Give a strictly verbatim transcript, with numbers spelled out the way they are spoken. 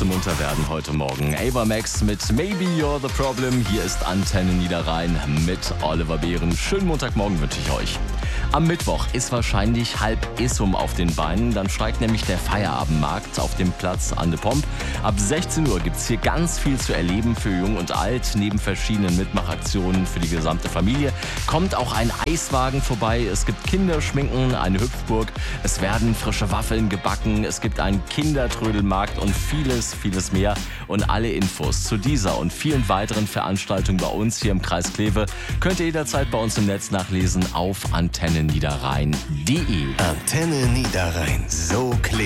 du munter werden heute Morgen. Ava Max mit Maybe You're the Problem. Hier ist Antenne Niederrhein mit Oliver Behren. Schönen Montagmorgen wünsche ich euch. Am Mittwoch ist wahrscheinlich halb Issum auf den Beinen. Dann steigt nämlich der Feierabendmarkt auf dem Platz an de Pomp. Ab sechzehn Uhr gibt es hier ganz viel zu erleben für Jung und Alt. Neben verschiedenen Mitmachaktionen für die gesamte Familie kommt auch ein Eiswagen vorbei. Es gibt Kinderschminken, eine Hüpfburg. Es werden frische Waffeln gebacken. Es gibt einen Kindertrödelmarkt und vieles, vieles mehr. Und alle Infos zu dieser und vielen weiteren Veranstaltungen bei uns hier im Kreis Kleve könnt ihr jederzeit bei uns im Netz nachlesen auf antenne niederrhein punkt de. Antenne Niederrhein, so Kleve.